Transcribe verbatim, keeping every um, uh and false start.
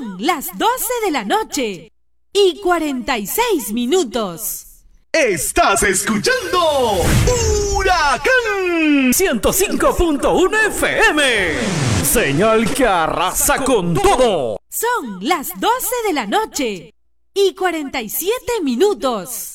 Son las doce de la noche y cuarenta y seis minutos. Estás escuchando Huracán ciento cinco punto uno F M. Señal que arrasa con todo. Son las doce de la noche y cuarenta y siete minutos.